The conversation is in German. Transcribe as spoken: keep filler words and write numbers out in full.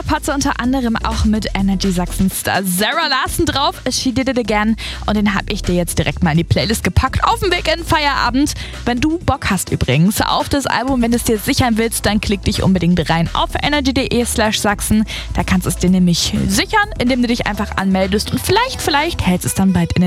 Rap hat sie unter anderem auch mit Energy Sachsen-Star Sarah Larson drauf. She Did It Again. Und den habe ich dir jetzt direkt mal in die Playlist gepackt. Auf dem Weg in den Feierabend. Wenn du Bock hast übrigens auf das Album, wenn du es dir sichern willst, dann klick dich unbedingt rein auf energy.de slash Sachsen. Da kannst du es dir nämlich sichern, indem du dich einfach anmeldest. Und vielleicht, vielleicht hältst es dann bald in